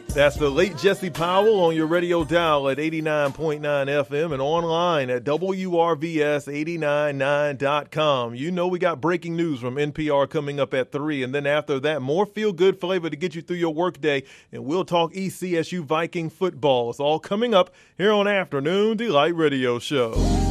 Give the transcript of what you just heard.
That's the late Jesse Powell on your radio dial at 89.9 FM and online at WRVS899.com. You know we got breaking news from NPR coming up at 3, and then after that, more feel-good flavor to get you through your workday, and we'll talk ECSU Viking football. It's all coming up here on Afternoon Delight Radio Show.